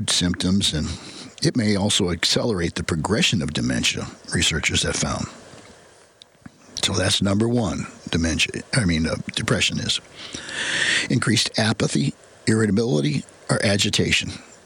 symptoms, and it may also accelerate the progression of dementia, researchers have found. So that's number one, depression is. Increased apathy, irritability, or agitation.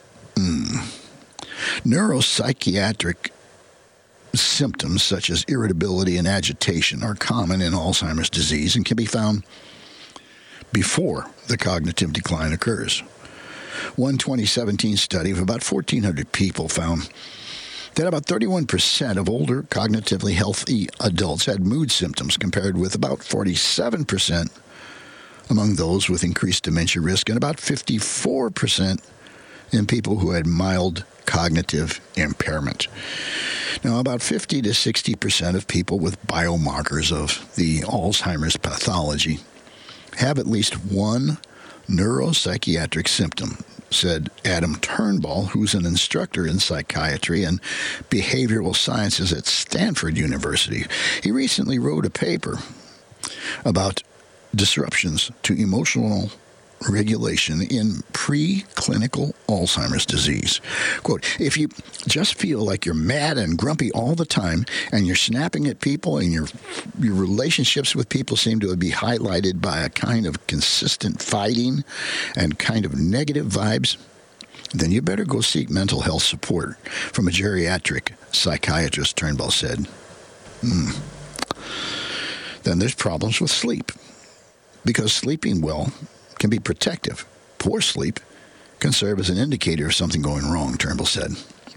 Neuropsychiatric symptoms such as irritability and agitation are common in Alzheimer's disease and can be found before the cognitive decline occurs. One 2017 study of about 1,400 people found that about 31% of older, cognitively healthy adults had mood symptoms, compared with about 47% among those with increased dementia risk and about 54% in people who had mild cognitive impairment. Now, about 50 to 60% of people with biomarkers of the Alzheimer's pathology have at least one neuropsychiatric symptom, said Adam Turnbull, who's an instructor in psychiatry and behavioral sciences at Stanford University. He recently wrote a paper about disruptions to emotional regulation in preclinical Alzheimer's disease. Quote, if you just feel like you're mad and grumpy all the time and you're snapping at people and your relationships with people seem to be highlighted by a kind of consistent fighting and kind of negative vibes, then you better go seek mental health support from a geriatric psychiatrist, Turnbull said. Then there's problems with sleep, because sleeping well can be protective. Poor sleep can serve as an indicator of something going wrong, Turnbull said.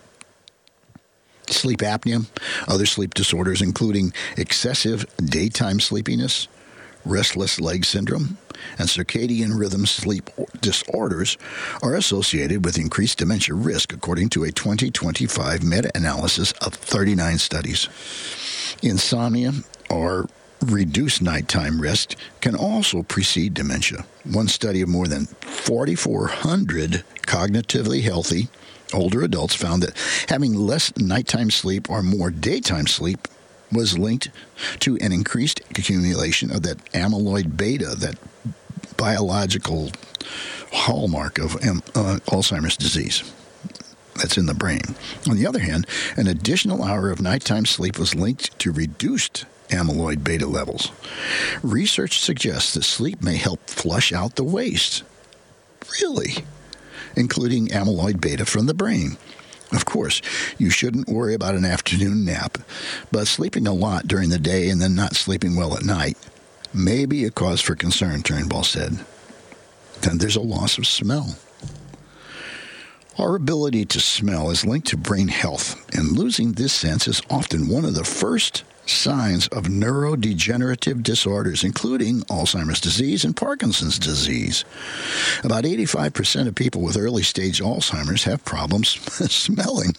Sleep apnea, other sleep disorders, including excessive daytime sleepiness, restless leg syndrome, and circadian rhythm sleep disorders, are associated with increased dementia risk, according to a 2025 meta-analysis of 39 studies. Insomnia, or reduced nighttime rest, can also precede dementia. One study of more than 4,400 cognitively healthy older adults found that having less nighttime sleep or more daytime sleep was linked to an increased accumulation of that amyloid beta, that biological hallmark of Alzheimer's disease that's in the brain. On the other hand, an additional hour of nighttime sleep was linked to reduced amyloid beta levels. Research suggests that sleep may help flush out the waste. Really? Including amyloid beta from the brain. Of course, you shouldn't worry about an afternoon nap, but sleeping a lot during the day and then not sleeping well at night may be a cause for concern, Turnbull said. Then there's a loss of smell. Our ability to smell is linked to brain health, and losing this sense is often one of the first signs of neurodegenerative disorders, including Alzheimer's disease and Parkinson's disease. About 85% of people with early-stage Alzheimer's have problems smelling.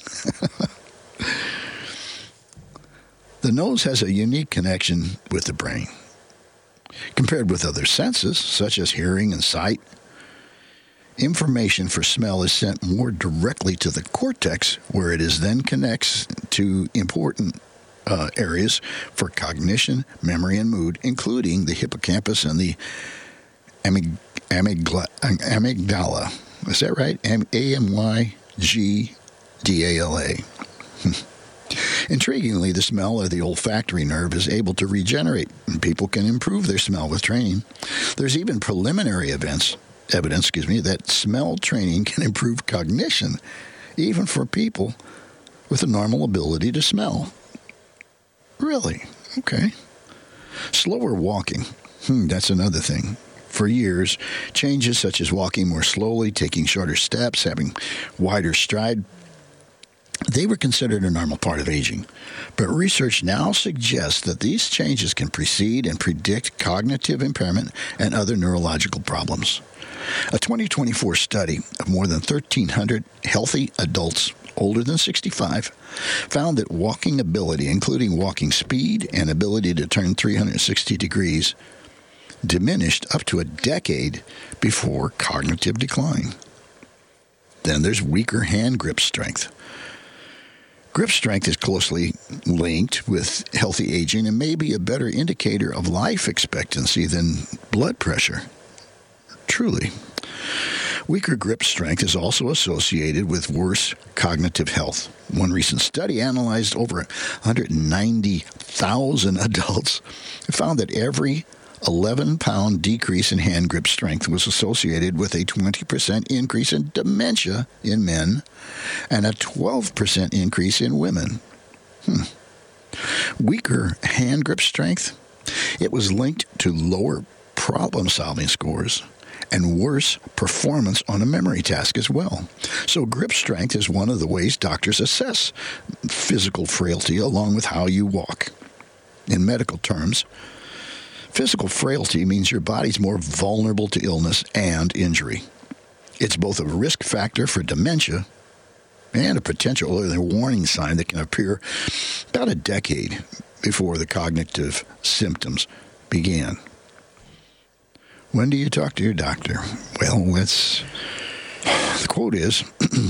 The nose has a unique connection with the brain. Compared with other senses, such as hearing and sight, information for smell is sent more directly to the cortex, where it is then connects to important areas for cognition, memory, and mood, including the hippocampus and the amygdala. Is that right? Amygdala. Intriguingly, the smell of the olfactory nerve is able to regenerate, and people can improve their smell with training. There's even preliminary evidence that smell training can improve cognition, even for people with a normal ability to smell. Really? Okay. Slower walking. That's another thing. For years, changes such as walking more slowly, taking shorter steps, having wider stride, they were considered a normal part of aging. But research now suggests that these changes can precede and predict cognitive impairment and other neurological problems. A 2024 study of more than 1,300 healthy adults older than 65 found that walking ability, including walking speed and ability to turn 360 degrees, diminished up to a decade before cognitive decline. Then there's weaker hand grip strength. Grip strength is closely linked with healthy aging and may be a better indicator of life expectancy than blood pressure. Truly. Weaker grip strength is also associated with worse cognitive health. One recent study analyzed over 190,000 adults and found that every 11-pound decrease in hand grip strength was associated with a 20% increase in dementia in men and a 12% increase in women. Weaker hand grip strength, it was linked to lower problem-solving scores and worse performance on a memory task as well. So grip strength is one of the ways doctors assess physical frailty along with how you walk. In medical terms, physical frailty means your body's more vulnerable to illness and injury. It's both a risk factor for dementia and a potential early warning sign that can appear about a decade before the cognitive symptoms began. When do you talk to your doctor? Well, the quote is,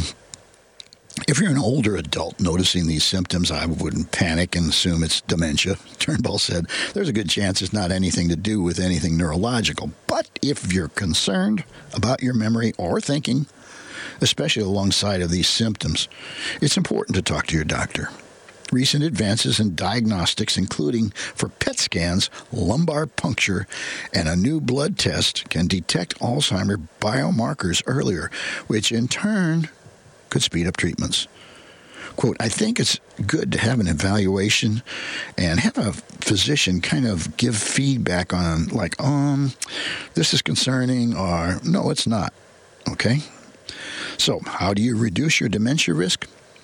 if you're an older adult noticing these symptoms, I wouldn't panic and assume it's dementia. Turnbull said, there's a good chance it's not anything to do with anything neurological. But if you're concerned about your memory or thinking, especially alongside of these symptoms, it's important to talk to your doctor. Recent advances in diagnostics, including for PET scans, lumbar puncture, and a new blood test, can detect Alzheimer's biomarkers earlier, which in turn could speed up treatments. Quote, I think it's good to have an evaluation and have a physician kind of give feedback on, like, this is concerning, or no, it's not. Okay? So, how do you reduce your dementia risk?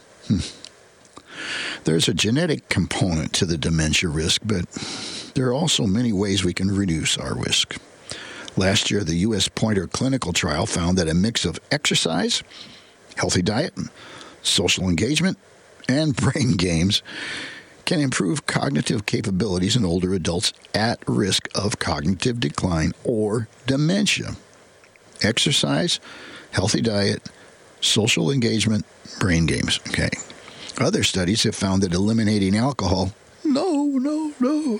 There's a genetic component to the dementia risk, but there are also many ways we can reduce our risk. Last year, the U.S. Pointer clinical trial found that a mix of exercise, healthy diet, social engagement, and brain games can improve cognitive capabilities in older adults at risk of cognitive decline or dementia. Exercise, healthy diet, social engagement, brain games. Okay. Other studies have found that eliminating alcohol, no.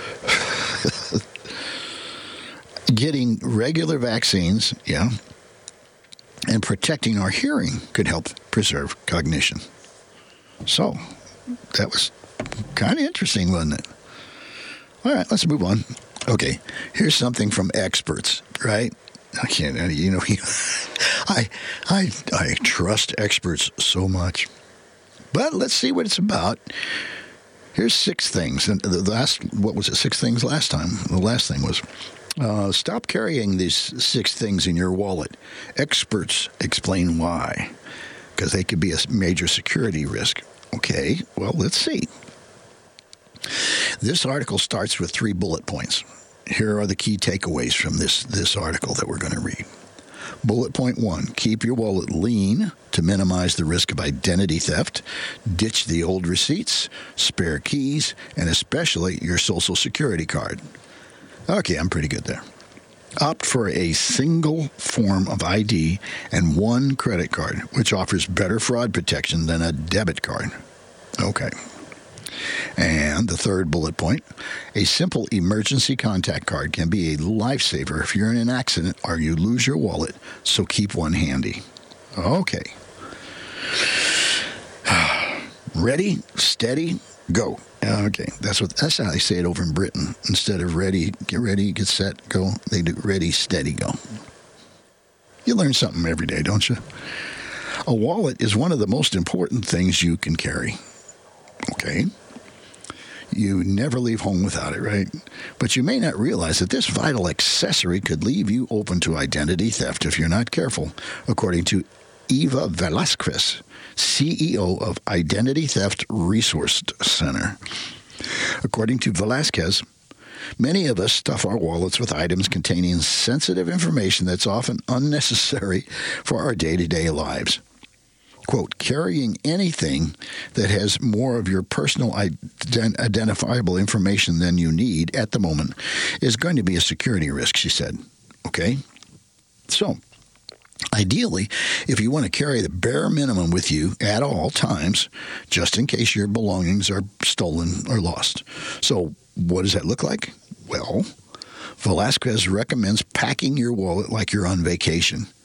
Getting regular vaccines, and protecting our hearing could help preserve cognition. So, that was kind of interesting, wasn't it? All right, let's move on. Okay, here's something from experts, right? I can't, I trust experts so much. But let's see what it's about. Here's 6 things. And what was it, 6 things last time? The last thing was, stop carrying these 6 things in your wallet. Experts explain why. Because they could be a major security risk. Okay, well, let's see. This article starts with 3 bullet points. Here are the key takeaways from this article that we're going to read. Bullet point 1, keep your wallet lean to minimize the risk of identity theft. Ditch the old receipts, spare keys, and especially your Social Security card. Okay, I'm pretty good there. Opt for a single form of ID and 1 credit card, which offers better fraud protection than a debit card. Okay. And the 3rd bullet point, a simple emergency contact card can be a lifesaver if you're in an accident or you lose your wallet, so keep one handy. Okay. Ready, steady, go. Okay, that's how they say it over in Britain. Instead of ready, get set, go, they do ready, steady, go. You learn something every day, don't you? A wallet is one of the most important things you can carry. Okay? You never leave home without it, right? But you may not realize that this vital accessory could leave you open to identity theft if you're not careful, according to Eva Velasquez, CEO of Identity Theft Resource Center. According to Velasquez, many of us stuff our wallets with items containing sensitive information that's often unnecessary for our day-to-day lives. Quote, carrying anything that has more of your personal identifiable information than you need at the moment is going to be a security risk, she said. Okay? So, ideally, if you want to carry the bare minimum with you at all times, just in case your belongings are stolen or lost. So, what does that look like? Well, Velasquez recommends packing your wallet like you're on vacation.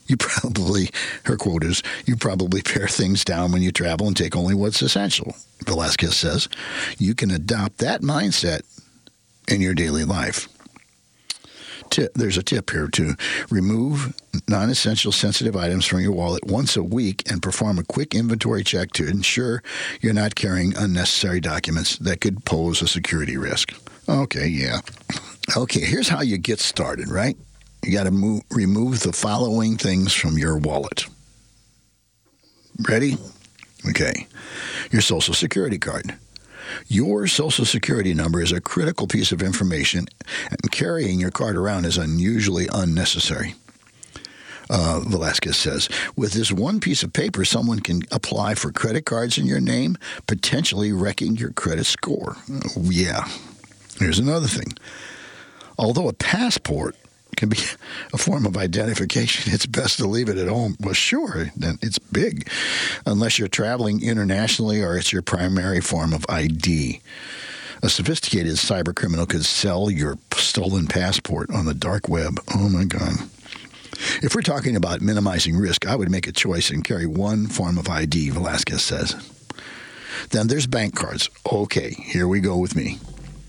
Her quote is, you probably pare things down when you travel and take only what's essential. Velasquez says, you can adopt that mindset in your daily life. There's a tip here to remove non-essential sensitive items from your wallet once a week and perform a quick inventory check to ensure you're not carrying unnecessary documents that could pose a security risk. Okay, yeah. Okay, here's how you get started, right? You got to remove the following things from your wallet. Ready? Okay. Your Social Security card. Your Social Security number is a critical piece of information, and carrying your card around is unusually unnecessary. Velasquez says, with this one piece of paper, someone can apply for credit cards in your name, potentially wrecking your credit score. Yeah. Here's another thing. Although a passport can be a form of identification, it's best to leave it at home. Well, sure, it's big, unless you're traveling internationally or it's your primary form of ID. A sophisticated cyber criminal could sell your stolen passport on the dark web. Oh, my God. If we're talking about minimizing risk, I would make a choice and carry one form of ID, Velasquez says. Then there's bank cards. Okay, here we go with me.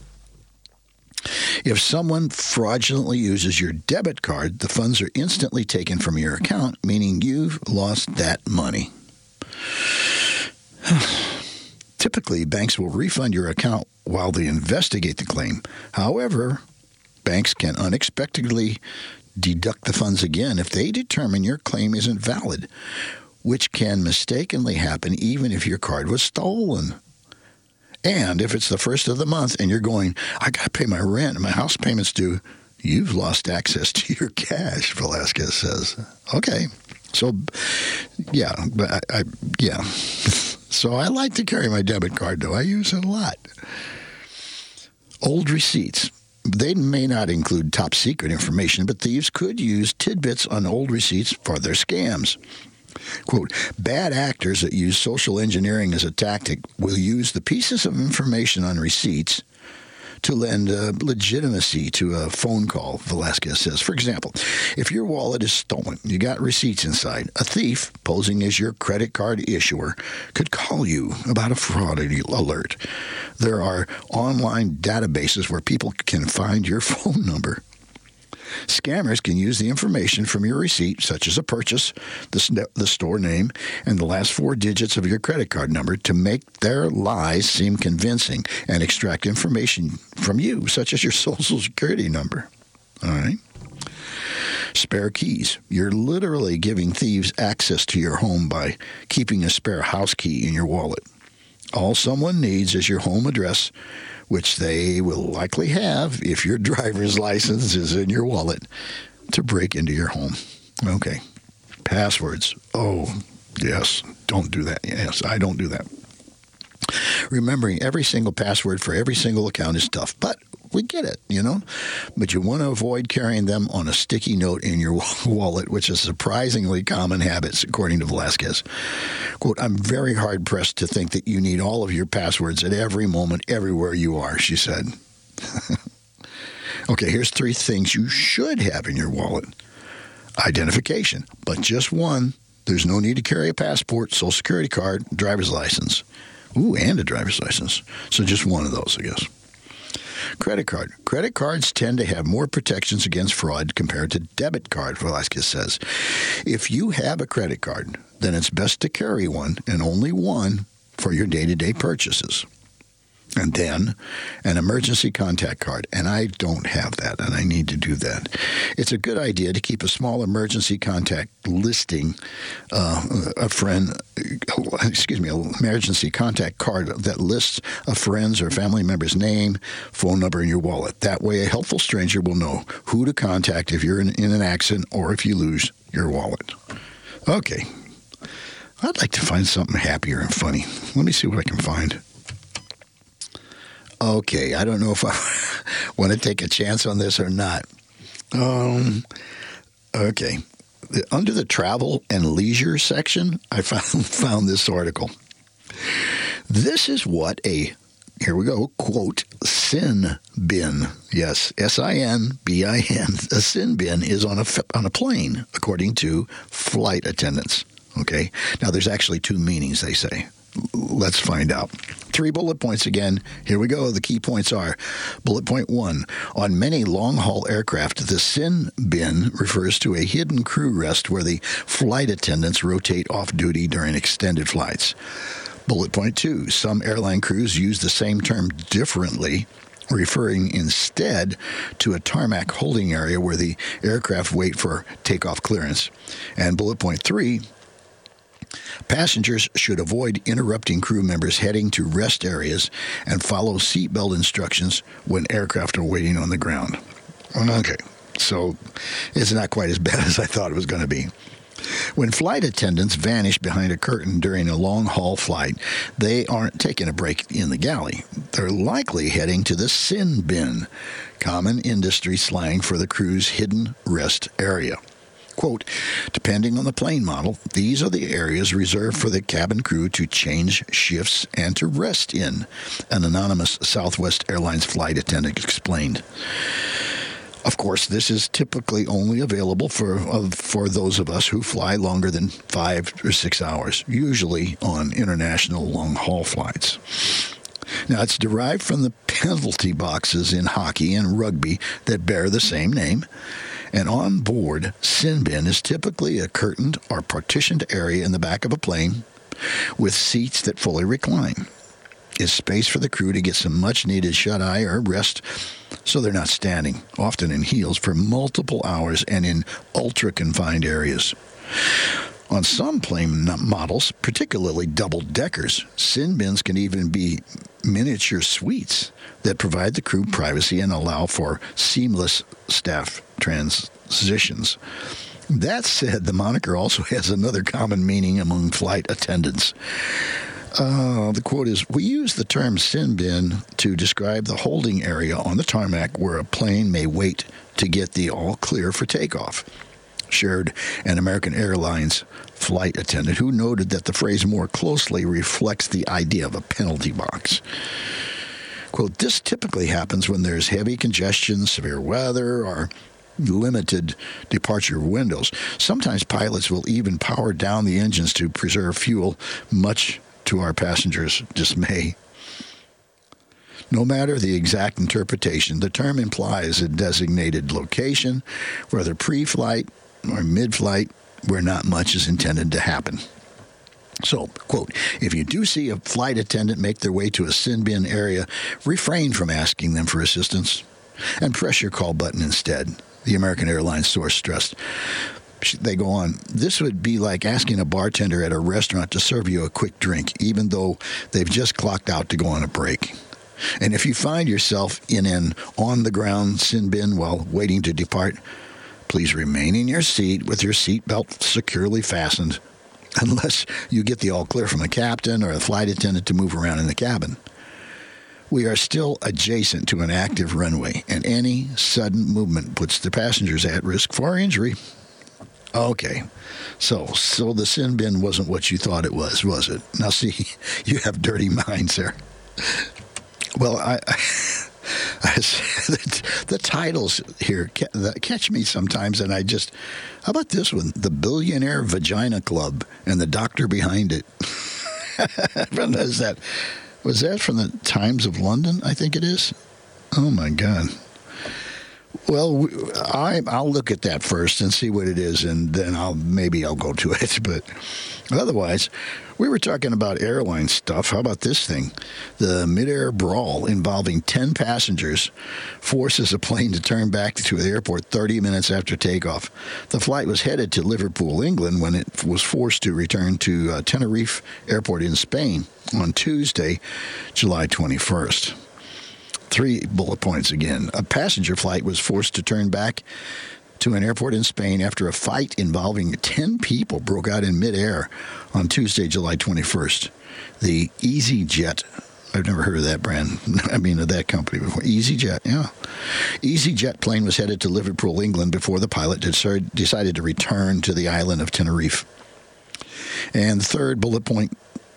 If someone fraudulently uses your debit card, the funds are instantly taken from your account, meaning you've lost that money. Typically, banks will refund your account while they investigate the claim. However, banks can unexpectedly deduct the funds again if they determine your claim isn't valid, which can mistakenly happen even if your card was stolen. And if it's the first of the month and you're going, I got to pay my rent and my house payment's due, you've lost access to your cash, Velasquez says. Okay. So, yeah. Yeah. So I like to carry my debit card, though. I use it a lot. Old receipts. They may not include top secret information, but thieves could use tidbits on old receipts for their scams. Quote, bad actors that use social engineering as a tactic will use the pieces of information on receipts to lend legitimacy to a phone call, Velasquez says. For example, if your wallet is stolen, you got receipts inside, a thief, posing as your credit card issuer, could call you about a fraud alert. There are online databases where people can find your phone number. Scammers can use the information from your receipt, such as a purchase, the store name, and the last 4 digits of your credit card number to make their lies seem convincing and extract information from you, such as your Social Security number. All right? Spare keys. You're literally giving thieves access to your home by keeping a spare house key in your wallet. All someone needs is your home address, which they will likely have if your driver's license is in your wallet, to break into your home. Okay. Passwords. Oh, yes. Don't do that. Yes, I don't do that. Remembering every single password for every single account is tough, but we get it, you know. But you want to avoid carrying them on a sticky note in your wallet, which is a surprisingly common habit, according to Velasquez. Quote, I'm very hard-pressed to think that you need all of your passwords at every moment, everywhere you are, she said. Okay, here's 3 things you should have in your wallet. Identification, but just one. There's no need to carry a passport, Social Security card, driver's license. Ooh, and a driver's license. So just one of those, I guess. Credit card. Credit cards tend to have more protections against fraud compared to debit card, Velasquez says. If you have a credit card, then it's best to carry one, and only one, for your day-to-day purchases. And then an emergency contact card. And I don't have that, and I need to do that. It's a good idea to keep a small emergency contact listing, an emergency contact card that lists a friend's or family member's name, phone number in your wallet. That way a helpful stranger will know who to contact if you're in an accident or if you lose your wallet. Okay. I'd like to find something happier and funny. Let me see what I can find. Okay, I don't know if I want to take a chance on this or not. Okay. Under the travel and leisure section, I found this article. This is what a here we go, quote, sin bin. Yes, S-I-N-B-I-N. A sin bin is on a plane, according to flight attendants. Okay? Now, there's actually two meanings, they say. Let's find out. 3 bullet points again. Here we go. The key points are, bullet point 1, on many long-haul aircraft, the sin bin refers to a hidden crew rest where the flight attendants rotate off-duty during extended flights. Bullet point 2, some airline crews use the same term differently, referring instead to a tarmac holding area where the aircraft wait for takeoff clearance. And bullet point 3, passengers should avoid interrupting crew members heading to rest areas and follow seatbelt instructions when aircraft are waiting on the ground. Okay, so it's not quite as bad as I thought it was going to be. When flight attendants vanish behind a curtain during a long-haul flight, they aren't taking a break in the galley. They're likely heading to the sin bin, common industry slang for the crew's hidden rest area. Quote, depending on the plane model, these are the areas reserved for the cabin crew to change shifts and to rest in, an anonymous Southwest Airlines flight attendant explained. Of course, this is typically only available for those of us who fly longer than 5 or 6 hours, usually on international long-haul flights. Now, it's derived from the penalty boxes in hockey and rugby that bear the same name. And on board, sin bin is typically a curtained or partitioned area in the back of a plane with seats that fully recline. It's space for the crew to get some much-needed shut-eye or rest so they're not standing, often in heels, for multiple hours and in ultra-confined areas. On some plane models, particularly double-deckers, sin bins can even be miniature suites that provide the crew privacy and allow for seamless staff transitions. That said, the moniker also has another common meaning among flight attendants. The quote is, we use the term sin bin to describe the holding area on the tarmac where a plane may wait to get the all clear for takeoff, shared an American Airlines flight attendant who noted that the phrase more closely reflects the idea of a penalty box. Quote, this typically happens when there's heavy congestion, severe weather, or limited departure windows. Sometimes pilots will even power down the engines to preserve fuel, much to our passengers' dismay. No matter the exact interpretation, the term implies a designated location, whether pre-flight or mid-flight, where not much is intended to happen. So, quote, if you do see a flight attendant make their way to a sin bin area, refrain from asking them for assistance and press your call button instead, the American Airlines source stressed. They go on, this would be like asking a bartender at a restaurant to serve you a quick drink, even though they've just clocked out to go on a break. And if you find yourself in an on-the-ground sin bin while waiting to depart, please remain in your seat with your seatbelt securely fastened, unless you get the all-clear from a captain or a flight attendant to move around in the cabin. We are still adjacent to an active runway, and any sudden movement puts the passengers at risk for injury. Okay, so the sin bin wasn't what you thought it was it? Now, see, you have dirty minds there. Well, the titles here catch me sometimes, and how about this one? The Billionaire Vagina Club and the doctor behind it. Was that from the Times of London, I think it is? Oh, my God. Well, I'll look at that first and see what it is, and then I'll go to it. But otherwise, we were talking about airline stuff. How about this thing? The mid-air brawl involving 10 passengers forces a plane to turn back to the airport 30 minutes after takeoff. The flight was headed to Liverpool, England, when it was forced to return to Tenerife Airport in Spain on Tuesday, July 21st. 3 bullet points again. A passenger flight was forced to turn back to an airport in Spain after a fight involving 10 people broke out in midair on Tuesday, July 21st. The EasyJet, I've never heard of that brand, of that company before. EasyJet, yeah. EasyJet plane was headed to Liverpool, England before the pilot decided to return to the island of Tenerife. And the third bullet point,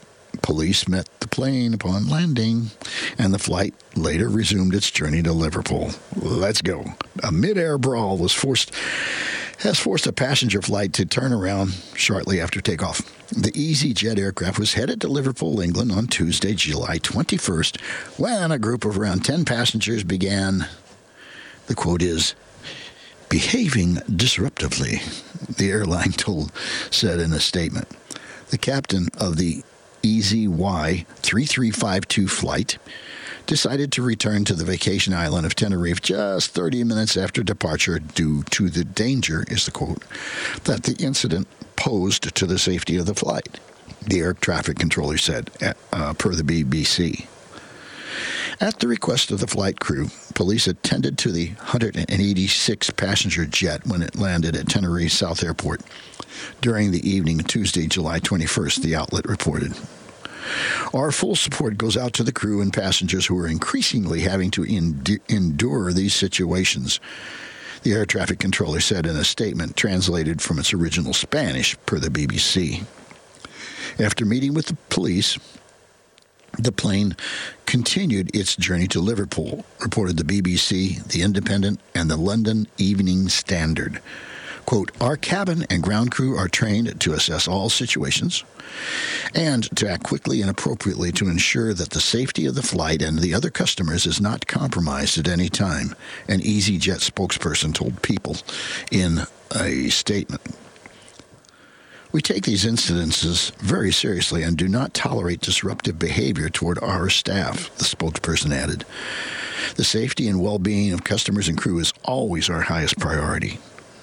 Police met the plane upon landing, and the flight later resumed its journey to Liverpool. Let's go. A mid-air brawl has forced a passenger flight to turn around shortly after takeoff. The EasyJet aircraft was headed to Liverpool, England on Tuesday, July 21st, when a group of around 10 passengers began, the quote is, behaving disruptively, the airline said in a statement. The captain of the EasyY 3352 flight decided to return to the vacation island of Tenerife just 30 minutes after departure due to the danger, is the quote, that the incident posed to the safety of the flight, the air traffic controller said, per the BBC. At the request of the flight crew, police attended to the 186-passenger jet when it landed at Tenerife South Airport during the evening of Tuesday, July 21st, the outlet reported. Our full support goes out to the crew and passengers who are increasingly having to endure these situations, the air traffic controller said in a statement translated from its original Spanish per the BBC. After meeting with the police, the plane continued its journey to Liverpool, reported the BBC, The Independent, and the London Evening Standard. Quote, our cabin and ground crew are trained to assess all situations and to act quickly and appropriately to ensure that the safety of the flight and the other customers is not compromised at any time, an EasyJet spokesperson told People in a statement. We take these incidences very seriously and do not tolerate disruptive behavior toward our staff, the spokesperson added. The safety and well-being of customers and crew is always our highest priority.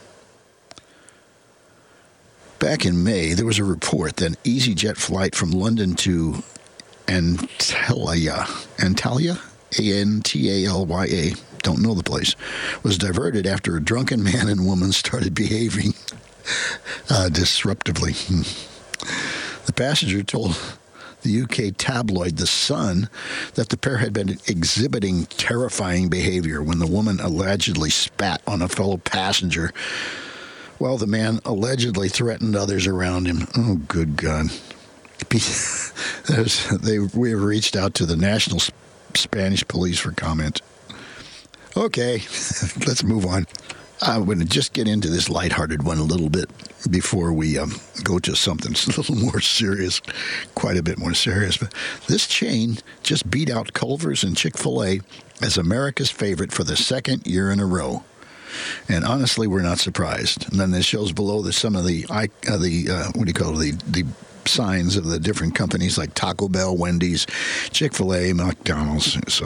Back in May, there was a report that an EasyJet flight from London to Antalya, Antalya, don't know the place, was diverted after a drunken man and woman started behaving disruptively. The passenger told the UK tabloid The Sun that the pair had been exhibiting terrifying behavior when the woman allegedly spat on a fellow passenger while the man allegedly threatened others around him. Oh, good God. We have reached out to the National Spanish Police for comment. Okay, let's move on. I'm going to just get into this lighthearted one a little bit before we go to something a little more serious, quite a bit more serious. But this chain just beat out Culver's and Chick-fil-A as America's favorite for the second year in a row. And honestly, we're not surprised. And then it shows below some of the the signs of the different companies like Taco Bell, Wendy's, Chick-fil-A, McDonald's. So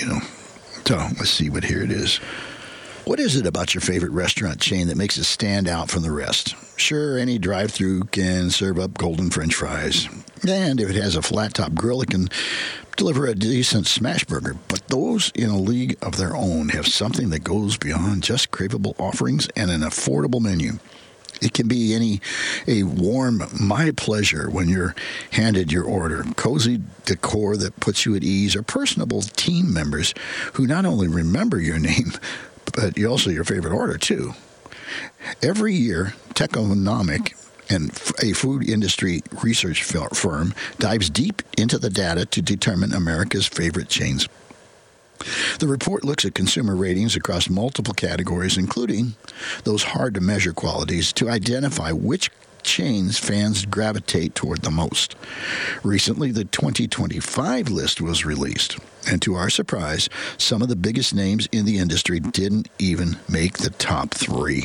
let's see what here it is. What is it about your favorite restaurant chain that makes it stand out from the rest? Sure, any drive-thru can serve up golden French fries. And if it has a flat-top grill, it can deliver a decent smash burger. But those in a league of their own have something that goes beyond just craveable offerings and an affordable menu. It can be a warm my pleasure when you're handed your order, cozy decor that puts you at ease, or personable team members who not only remember your name, but also your favorite order, too. Every year, Techonomic, and a food industry research firm, dives deep into the data to determine America's favorite chains. The report looks at consumer ratings across multiple categories, including those hard-to-measure qualities, to identify which chains fans gravitate toward the most. Recently, the 2025 list was released, and to our surprise, some of the biggest names in the industry didn't even make the top 3.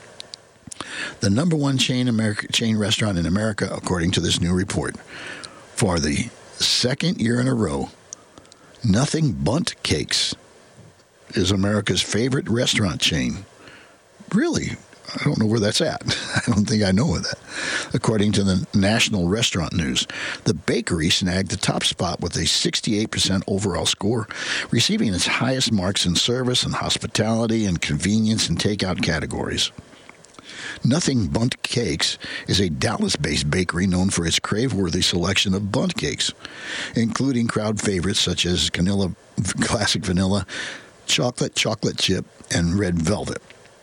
The number one chain restaurant in America, according to this new report, for the second year in a row, Nothing Bundt Cakes is America's favorite restaurant chain. Really? I don't know where that's at. I don't think I know of that. According to the National Restaurant News, the bakery snagged the top spot with a 68% overall score, receiving its highest marks in service and hospitality and convenience and takeout categories. Nothing Bundt Cakes is a Dallas-based bakery known for its crave-worthy selection of bundt cakes, including crowd favorites such as classic vanilla, chocolate chip, and red velvet.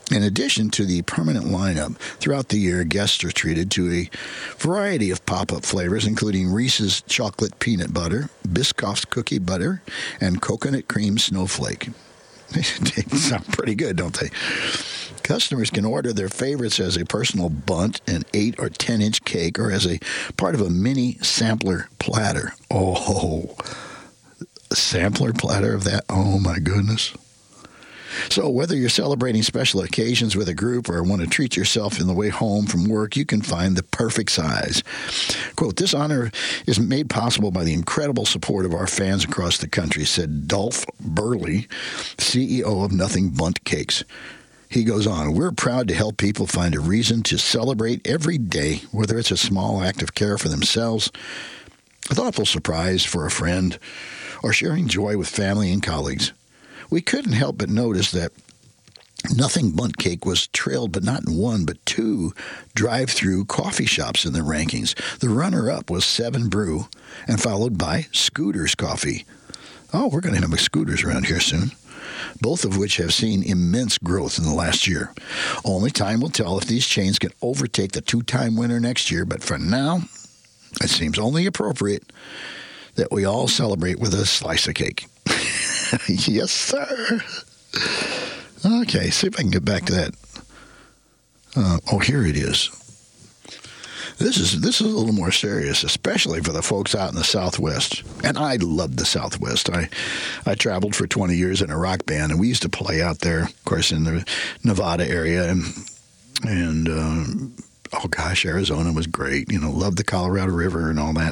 In addition to the permanent lineup, throughout the year, guests are treated to a variety of pop-up flavors, including Reese's Chocolate Peanut Butter, Biscoff's Cookie Butter, and Coconut Cream Snowflake. They sound pretty good, don't they? Customers can order their favorites as a personal bunt, an 8 or 10-inch cake, or as a part of a mini sampler platter. Oh, a sampler platter of that? Oh, my goodness. So whether you're celebrating special occasions with a group or want to treat yourself on the way home from work, you can find the perfect size. Quote, "This honor is made possible by the incredible support of our fans across the country," said Dolph Burley, CEO of Nothing Bundt Cakes. He goes on, "We're proud to help people find a reason to celebrate every day, whether it's a small act of care for themselves, a thoughtful surprise for a friend, or sharing joy with family and colleagues. We couldn't help but notice that Nothing Bundt Cake was trailed, but not in one, but two drive-through coffee shops in the rankings. The runner-up was 7 Brew, and followed by Scooter's Coffee. Oh, we're going to have Scooters around here soon. Both of which have seen immense growth in the last year. Only time will tell if these chains can overtake the 2-time winner next year, but for now, it seems only appropriate that we all celebrate with a slice of cake." Yes, sir. Okay, see if I can get back to that. Here it is. This is a little more serious, especially for the folks out in the Southwest. And I love the Southwest. I traveled for 20 years in a rock band, and we used to play out there, of course, in the Nevada area. And Arizona was great. Loved the Colorado River and all that.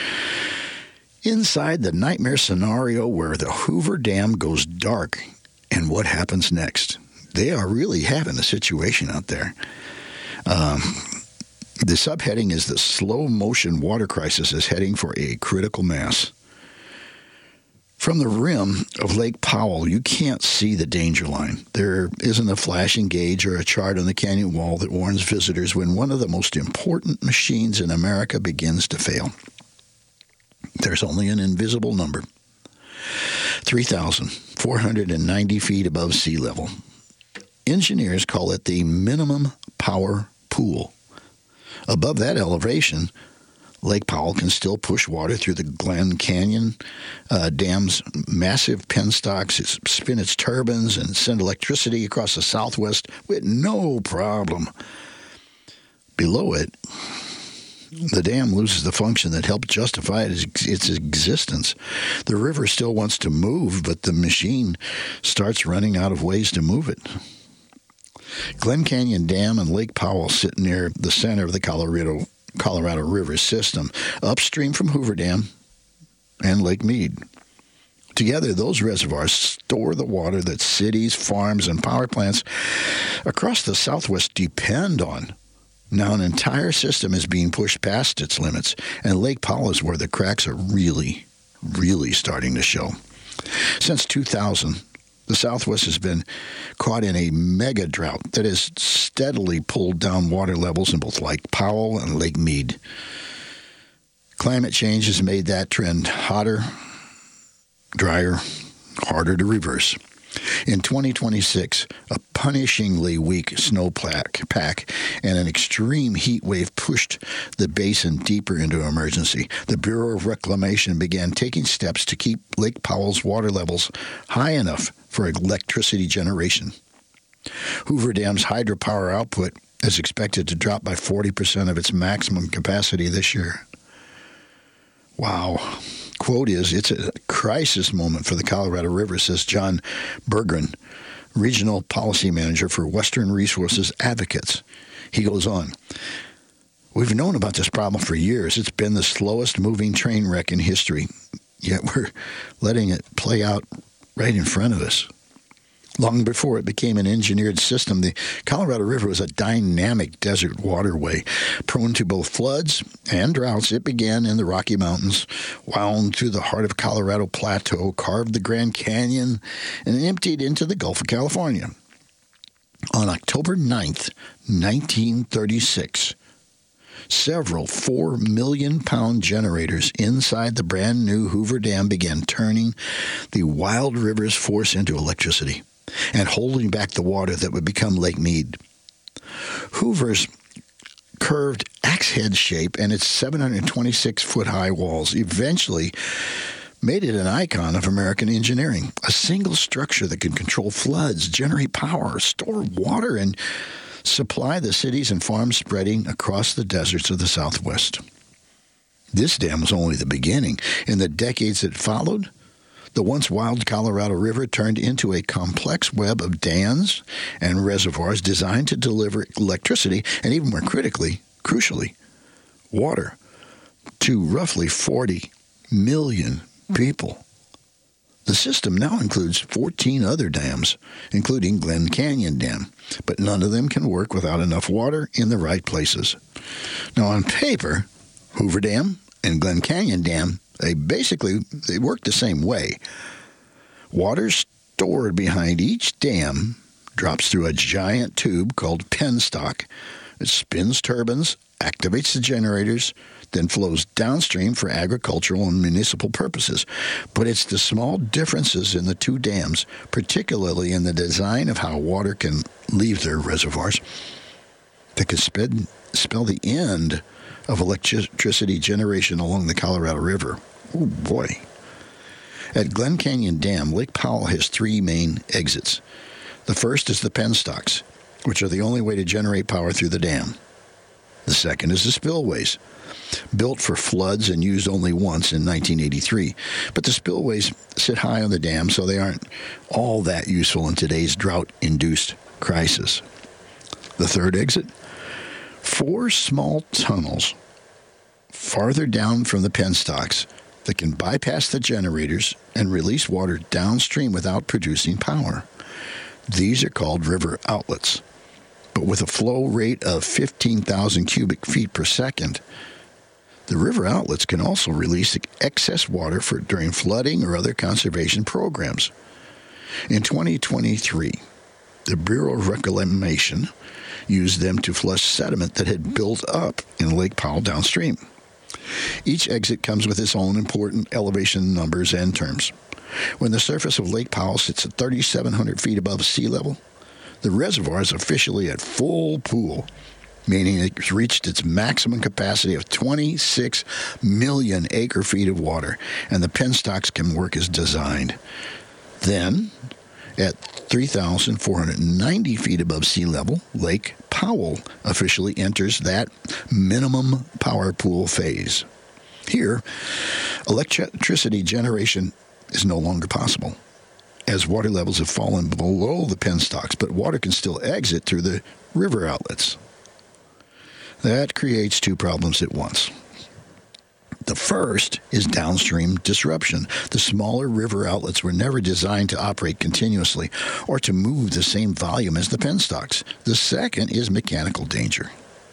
Inside the nightmare scenario where the Hoover Dam goes dark and what happens next. They are really having a situation out there. The subheading is the slow motion water crisis is heading for a critical mass. From the rim of Lake Powell, you can't see the danger line. There isn't a flashing gauge or a chart on the canyon wall that warns visitors when one of the most important machines in America begins to fail. There's only an invisible number, 3,490 feet above sea level. Engineers call it the minimum power pool. Above that elevation, Lake Powell can still push water through the Glen Canyon Dam's massive penstocks, spin its turbines, and send electricity across the Southwest with no problem. Below it, the dam loses the function that helped justify its existence. The river still wants to move, but the machine starts running out of ways to move it. Glen Canyon Dam and Lake Powell sit near the center of the Colorado River system, upstream from Hoover Dam and Lake Mead. Together, those reservoirs store the water that cities, farms, and power plants across the Southwest depend on. Now an entire system is being pushed past its limits, and Lake Powell is where the cracks are really, really starting to show. Since 2000, the Southwest has been caught in a mega drought that has steadily pulled down water levels in both Lake Powell and Lake Mead. Climate change has made that trend hotter, drier, harder to reverse. In 2026, a punishingly weak snowpack and an extreme heat wave pushed the basin deeper into emergency. The Bureau of Reclamation began taking steps to keep Lake Powell's water levels high enough for electricity generation. Hoover Dam's hydropower output is expected to drop by 40% of its maximum capacity this year. Wow. Quote is, "It's a crisis moment for the Colorado River," says John Berggren, Regional Policy Manager for Western Resources Advocates. He goes on, "We've known about this problem for years. It's been the slowest moving train wreck in history, yet we're letting it play out right in front of us. Long before it became an engineered system, the Colorado River was a dynamic desert waterway, prone to both floods and droughts. It began in the Rocky Mountains, wound through the heart of Colorado Plateau, carved the Grand Canyon, and emptied into the Gulf of California. On October 9th, 1936, several 4 million-pound generators inside the brand-new Hoover Dam began turning the wild river's force into electricity. and holding back the water that would become Lake Mead. Hoover's curved axe head shape and its 726-foot-high walls eventually made it an icon of American engineering. A single structure that can control floods, generate power, store water, and supply the cities and farms spreading across the deserts of the Southwest. This dam was only the beginning. In the decades that followed, the once wild Colorado River turned into a complex web of dams and reservoirs designed to deliver electricity and, even more crucially, water to roughly 40 million people. The system now includes 14 other dams, including Glen Canyon Dam, but none of them can work without enough water in the right places. Now, on paper, Hoover Dam and Glen Canyon Dam, they work the same way. Water stored behind each dam drops through a giant tube called penstock. It spins turbines, activates the generators, then flows downstream for agricultural and municipal purposes. But it's the small differences in the two dams, particularly in the design of how water can leave their reservoirs, that could spell the end of electricity generation along the Colorado River. Oh, boy. At Glen Canyon Dam, Lake Powell has three main exits. The first is the penstocks, which are the only way to generate power through the dam. The second is the spillways, built for floods and used only once in 1983. But the spillways sit high on the dam, so they aren't all that useful in today's drought-induced crisis. The third exit, 4 small tunnels farther down from the penstocks that can bypass the generators and release water downstream without producing power. These are called river outlets. But with a flow rate of 15,000 cubic feet per second, the river outlets can also release excess water during flooding or other conservation programs. In 2023, the Bureau of Reclamation used them to flush sediment that had built up in Lake Powell downstream. Each exit comes with its own important elevation numbers and terms. When the surface of Lake Powell sits at 3,700 feet above sea level, the reservoir is officially at full pool, meaning it's reached its maximum capacity of 26 million acre-feet of water, and the penstocks can work as designed. Then, at 3,490 feet above sea level, Lake Powell officially enters that minimum power pool phase. Here, electricity generation is no longer possible, as water levels have fallen below the penstocks, but water can still exit through the river outlets. That creates two problems at once. The first is downstream disruption. The smaller river outlets were never designed to operate continuously or to move the same volume as the penstocks. The second is mechanical danger.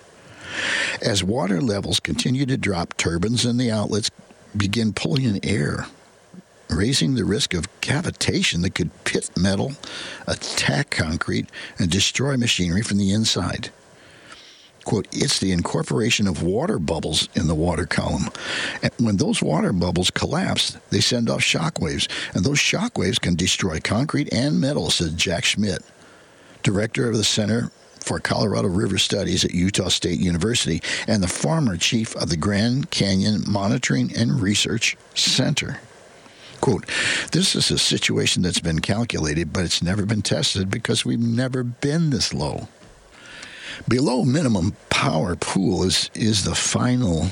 As water levels continue to drop, turbines in the outlets begin pulling in air, raising the risk of cavitation that could pit metal, attack concrete, and destroy machinery from the inside. Quote, it's the incorporation of water bubbles in the water column. And when those water bubbles collapse, they send off shock waves, and those shock waves can destroy concrete and metal, said Jack Schmidt, director of the Center for Colorado River Studies at Utah State University and the former chief of the Grand Canyon Monitoring and Research Center. Quote, this is a situation that's been calculated, but it's never been tested because we've never been this low. Below minimum power pool is the final,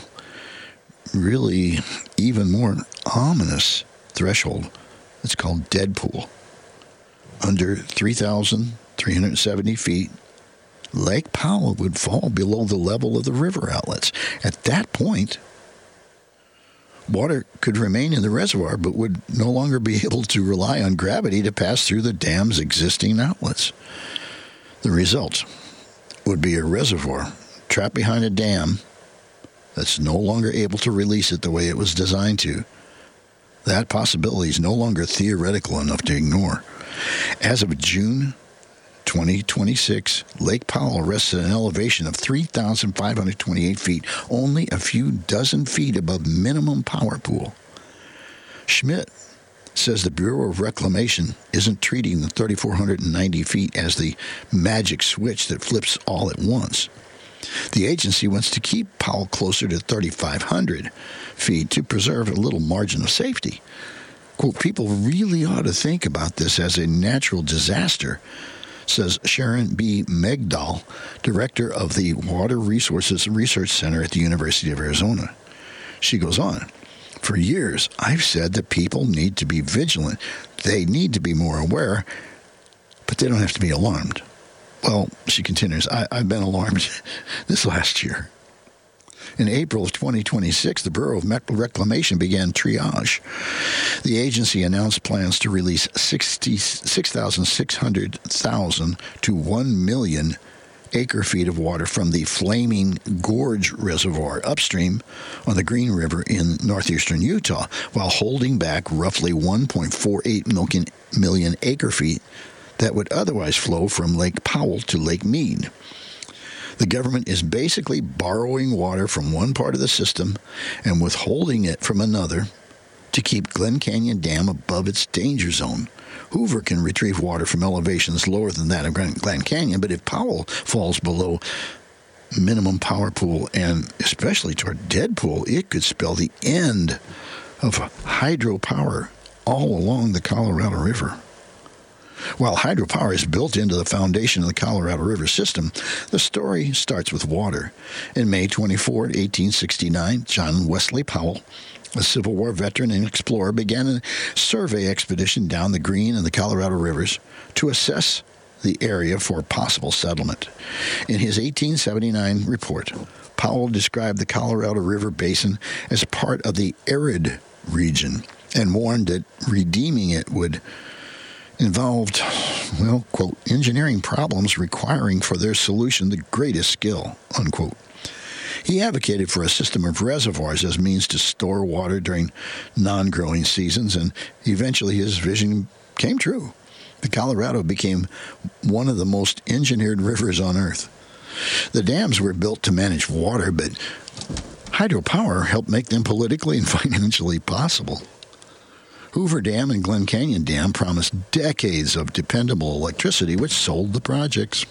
really even more ominous threshold. It's called dead pool. Under 3,370 feet, Lake Powell would fall below the level of the river outlets. At that point, water could remain in the reservoir but would no longer be able to rely on gravity to pass through the dam's existing outlets. The result would be a reservoir trapped behind a dam that's no longer able to release it the way it was designed to. That possibility is no longer theoretical enough to ignore. As of June 2026, Lake Powell rests at an elevation of 3,528 feet, only a few dozen feet above minimum power pool. Schmidt says the Bureau of Reclamation isn't treating the 3,490 feet as the magic switch that flips all at once. The agency wants to keep Powell closer to 3,500 feet to preserve a little margin of safety. Quote, people really ought to think about this as a natural disaster, says Sharon B. Megdal, director of the Water Resources Research Center at the University of Arizona. She goes on, for years, I've said that people need to be vigilant. They need to be more aware, but they don't have to be alarmed. Well, she continues, I've been alarmed this last year. In April of 2026, the Bureau of Reclamation began triage. The agency announced plans to release 6,600,000 to 1 million acre-feet of water from the Flaming Gorge Reservoir upstream on the Green River in northeastern Utah, while holding back roughly 1.48 million acre-feet that would otherwise flow from Lake Powell to Lake Mead. The government is basically borrowing water from one part of the system and withholding it from another to keep Glen Canyon Dam above its danger zone. Hoover can retrieve water from elevations lower than that of Glen Canyon, but if Powell falls below minimum power pool, and especially toward dead pool, it could spell the end of hydropower all along the Colorado River. While hydropower is built into the foundation of the Colorado River system, the story starts with water. In May 24, 1869, John Wesley Powell, a Civil War veteran and explorer, began a survey expedition down the Green and the Colorado Rivers to assess the area for possible settlement. In his 1879 report, Powell described the Colorado River Basin as part of the arid region and warned that redeeming it would involved, well, quote, engineering problems requiring for their solution the greatest skill, unquote. He advocated for a system of reservoirs as means to store water during non-growing seasons, and eventually his vision came true. The Colorado became one of the most engineered rivers on Earth. The dams were built to manage water, but hydropower helped make them politically and financially possible. Hoover Dam and Glen Canyon Dam promised decades of dependable electricity, which sold the projects.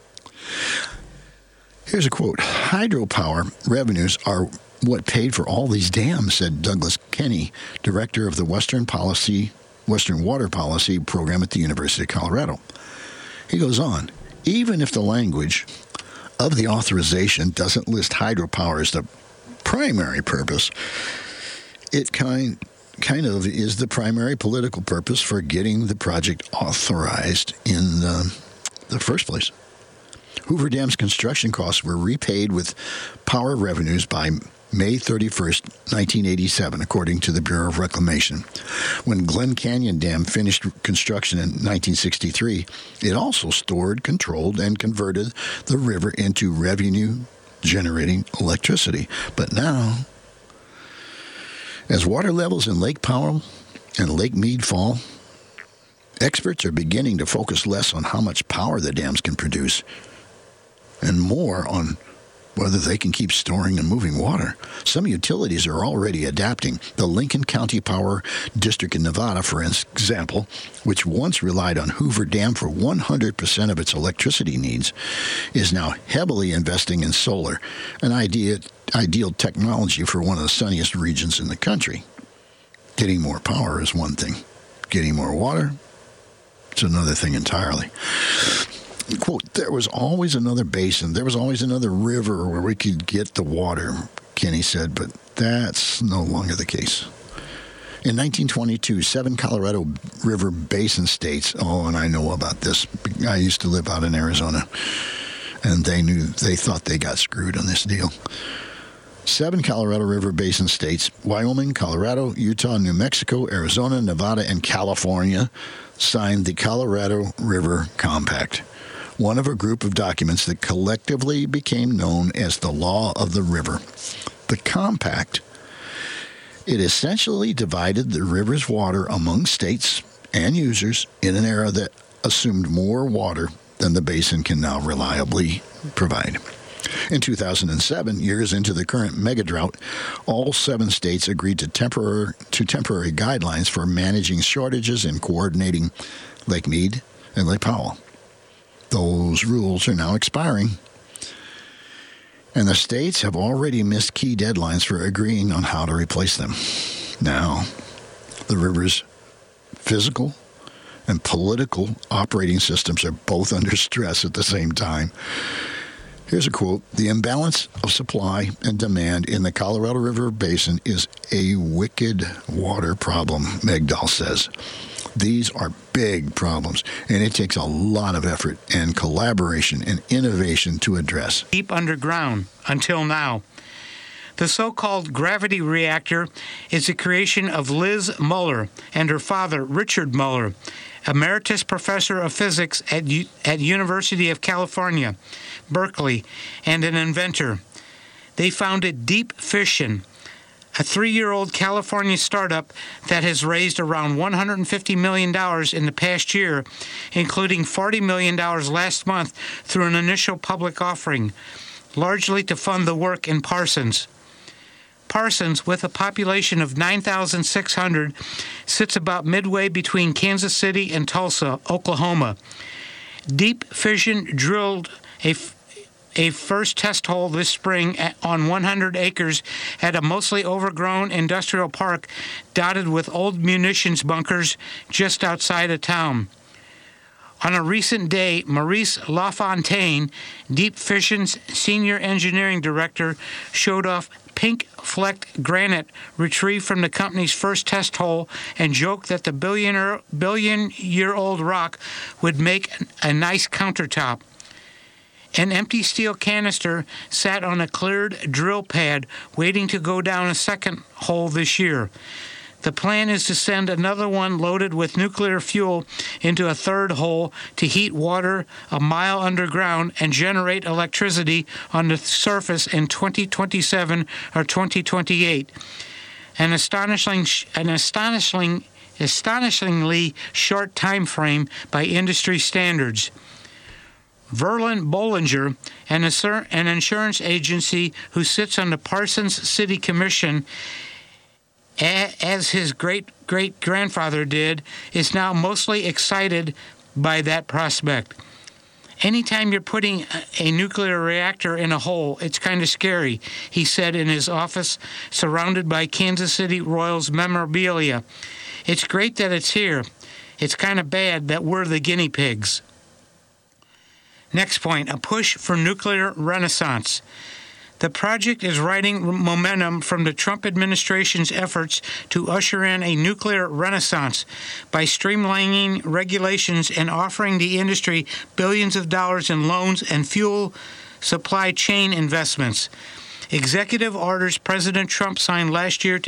Here's a quote. Hydropower revenues are what paid for all these dams, said Douglas Kenney, director of the Western Water Policy program at the University of Colorado. He goes on, even if the language of the authorization doesn't list hydropower as the primary purpose, it kind of is the primary political purpose for getting the project authorized in the first place. Hoover Dam's construction costs were repaid with power revenues by May 31st, 1987, according to the Bureau of Reclamation. When Glen Canyon Dam finished construction in 1963, it also stored, controlled, and converted the river into revenue-generating electricity. But now, as water levels in Lake Powell and Lake Mead fall, experts are beginning to focus less on how much power the dams can produce and more on whether they can keep storing and moving water. Some utilities are already adapting. The Lincoln County Power District in Nevada, for example, which once relied on Hoover Dam for 100% of its electricity needs, is now heavily investing in solar, an ideal technology for one of the sunniest regions in the country. Getting more power is one thing. Getting more water, it's another thing entirely. Quote, there was always another basin, there was always another river where we could get the water, Kenney said, but that's no longer the case. In 1922, 7 Colorado River Basin states, and I know about this, I used to live out in Arizona, and they thought they got screwed on this deal. 7 Colorado River Basin states, Wyoming, Colorado, Utah, New Mexico, Arizona, Nevada, and California, signed the Colorado River Compact, one of a group of documents that collectively became known as the Law of the River. The Compact, it essentially divided the river's water among states and users in an era that assumed more water than the basin can now reliably provide. In 2007, years into the current mega drought, all 7 states agreed to temporary guidelines for managing shortages and coordinating Lake Mead and Lake Powell. Those rules are now expiring, and the states have already missed key deadlines for agreeing on how to replace them. Now, the river's physical and political operating systems are both under stress at the same time. Here's a quote: "The imbalance of supply and demand in the Colorado River Basin is a wicked water problem," Megdal says. These are big problems, and it takes a lot of effort and collaboration and innovation to address. Deep underground, until now. The so-called gravity reactor is the creation of Liz Muller and her father, Richard Muller, emeritus professor of physics at University of California, Berkeley, and an inventor. They founded Deep Fission, a 3-year-old California startup that has raised around $150 million in the past year, including $40 million last month through an initial public offering, largely to fund the work in Parsons. Parsons, with a population of 9,600, sits about midway between Kansas City and Tulsa, Oklahoma. Deep Fission drilled a first test hole this spring on 100 acres at a mostly overgrown industrial park dotted with old munitions bunkers just outside of town. On a recent day, Maurice LaFontaine, Deep Fission's senior engineering director, showed off pink-flecked granite retrieved from the company's first test hole and joked that the billion-year-old rock would make a nice countertop. An empty steel canister sat on a cleared drill pad waiting to go down a second hole this year. The plan is to send another one loaded with nuclear fuel into a third hole to heat water a mile underground and generate electricity on the surface in 2027 or 2028. An astonishingly short time frame by industry standards. Verlin Bollinger, an insurance agency who sits on the Parsons City Commission, as his great-great-grandfather did, is now mostly excited by that prospect. Anytime you're putting a nuclear reactor in a hole, it's kind of scary, he said in his office, surrounded by Kansas City Royals memorabilia. It's great that it's here. It's kind of bad that we're the guinea pigs. Next point, a push for nuclear renaissance. The project is riding momentum from the Trump administration's efforts to usher in a nuclear renaissance by streamlining regulations and offering the industry billions of dollars in loans and fuel supply chain investments. Executive orders President Trump signed last year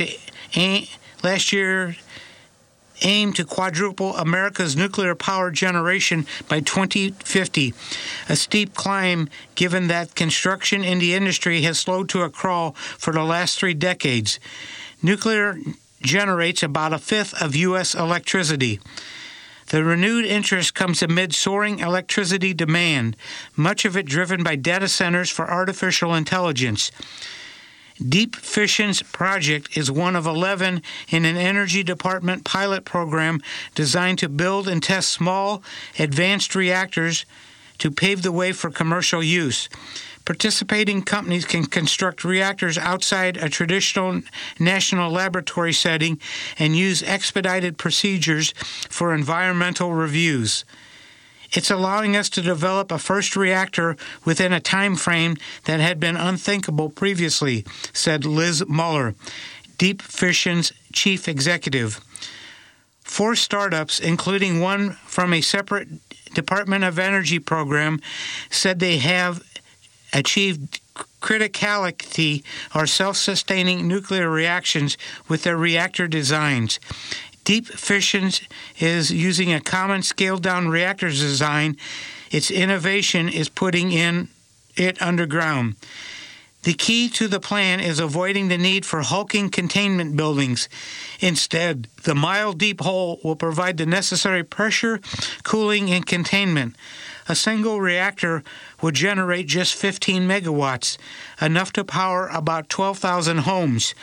aim to quadruple America's nuclear power generation by 2050, a steep climb given that construction in the industry has slowed to a crawl for the last 3 decades. Nuclear generates about a fifth of U.S. electricity. The renewed interest comes amid soaring electricity demand, much of it driven by data centers for artificial intelligence. Deep Fission's project is one of 11 in an Energy Department pilot program designed to build and test small, advanced reactors to pave the way for commercial use. Participating companies can construct reactors outside a traditional national laboratory setting and use expedited procedures for environmental reviews. It's allowing us to develop a first reactor within a time frame that had been unthinkable previously, said Liz Muller, Deep Fission's chief executive. 4 startups, including one from a separate Department of Energy program, said they have achieved criticality or self-sustaining nuclear reactions with their reactor designs. Deep Fission is using a common scaled-down reactor design. Its innovation is putting it underground. The key to the plan is avoiding the need for hulking containment buildings. Instead, the mile-deep hole will provide the necessary pressure, cooling, and containment. a single reactor would generate just 15 megawatts, enough to power about 12,000 homes.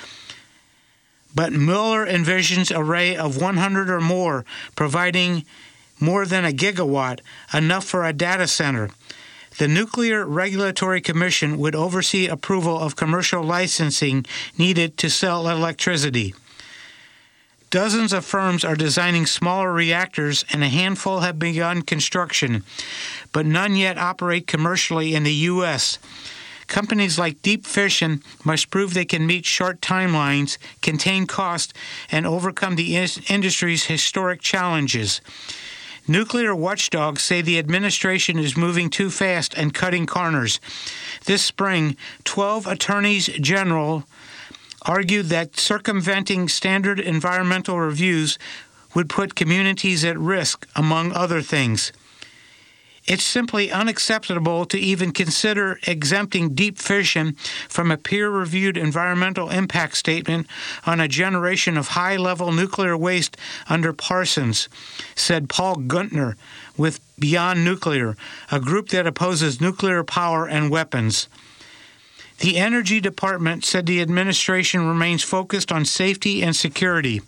But Mueller envisions an array of 100 or more, providing more than a gigawatt, enough for a data center. The Nuclear Regulatory Commission would oversee approval of commercial licensing needed to sell electricity. Dozens of firms are designing smaller reactors, and a handful have begun construction, but none yet operate commercially in the U.S. Companies like Deep Fission must prove they can meet short timelines, contain cost, and overcome the industry's historic challenges. Nuclear watchdogs say the administration is moving too fast and cutting corners. This spring, 12 attorneys general argued that circumventing standard environmental reviews would put communities at risk, among other things. It's simply unacceptable to even consider exempting Deep Fission from a peer-reviewed environmental impact statement on a generation of high-level nuclear waste under Parsons, said Paul Guntner with Beyond Nuclear, a group that opposes nuclear power and weapons. The Energy Department said the administration remains focused on safety and security.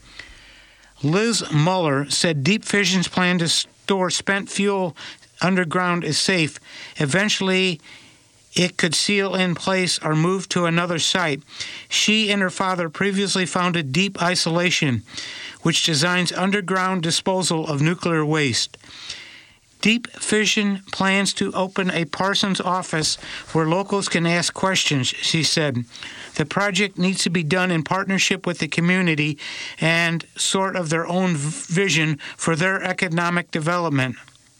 Liz Mueller said Deep Fission's plan to store spent fuel underground is safe. Eventually, it could seal in place or move to another site. She and her father previously founded Deep Isolation, which designs underground disposal of nuclear waste. Deep Fission plans to open a Parsons office where locals can ask questions, she said. The project needs to be done in partnership with the community and sort of their own vision for their economic development.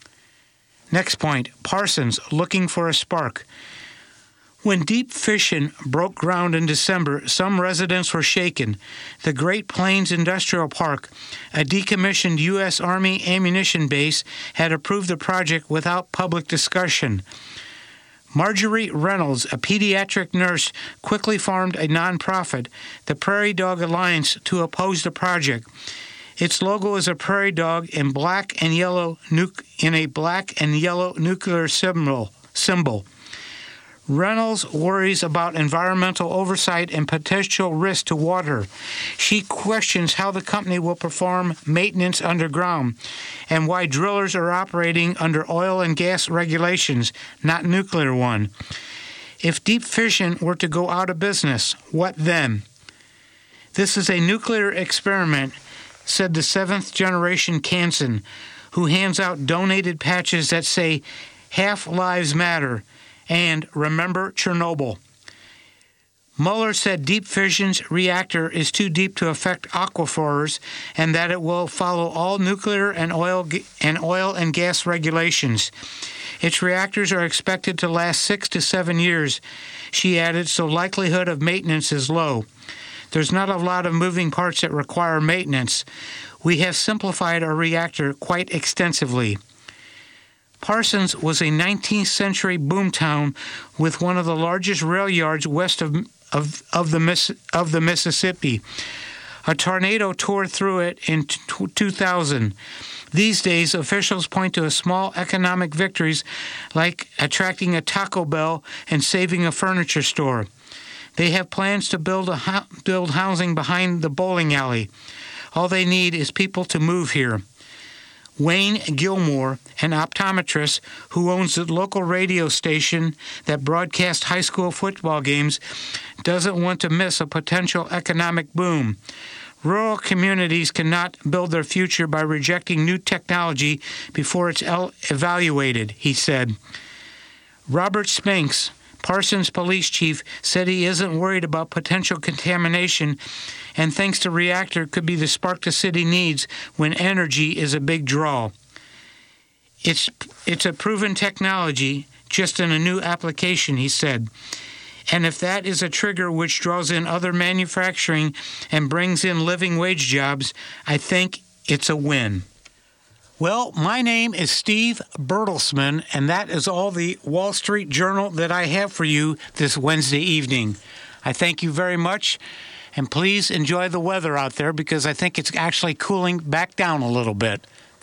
Next point, Parsons looking for a spark. When Deep Fission broke ground in December, some residents were shaken. The Great Plains Industrial Park, a decommissioned U.S. Army ammunition base, had approved the project without public discussion. Marjorie Reynolds, a pediatric nurse, quickly formed a nonprofit, the Prairie Dog Alliance, to oppose the project. Its logo is a prairie dog in a black and yellow nuclear symbol. Reynolds worries about environmental oversight and potential risk to water. She questions how the company will perform maintenance underground and why drillers are operating under oil and gas regulations, not nuclear one. If Deep Fission were to go out of business, what then? This is a nuclear experiment, said the seventh-generation Kansan, who hands out donated patches that say, "Half Lives Matter," and "Remember Chernobyl." Mueller said Deep Fission's reactor is too deep to affect aquifers and that it will follow all nuclear and oil and gas regulations. Its reactors are expected to last 6 to 7 years, she added, so likelihood of maintenance is low. There's not a lot of moving parts that require maintenance. We have simplified our reactor quite extensively. Parsons was a 19th century boomtown with one of the largest rail yards west of the Mississippi. A tornado tore through it in 2000. These days, officials point to small economic victories like attracting a Taco Bell and saving a furniture store. They have plans to build housing behind the bowling alley. All they need is people to move here. Wayne Gilmore, an optometrist who owns the local radio station that broadcasts high school football games, doesn't want to miss a potential economic boom. Rural communities cannot build their future by rejecting new technology before it's evaluated, he said. Robert Spinks, Parsons police chief, said he isn't worried about potential contamination and thinks the reactor could be the spark the city needs when energy is a big draw. It's a proven technology, just in a new application, he said. And if that is a trigger which draws in other manufacturing and brings in living wage jobs, I think it's a win. Well, my name is Steve Bertelsman, and that is all the Wall Street Journal that I have for you this Wednesday evening. I thank you very much, and please enjoy the weather out there because I think it's actually cooling back down a little bit.